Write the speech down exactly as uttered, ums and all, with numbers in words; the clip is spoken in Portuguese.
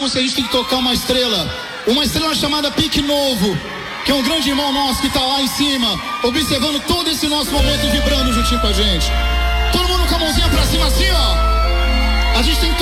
sabemos que a gente tem que tocar uma estrela. Uma estrela chamada Pique Novo, que é um grande irmão nosso que tá lá em cima, observando todo esse nosso momento, vibrando juntinho com a gente. Todo mundo com a mãozinha pra cima assim, ó. A gente tem que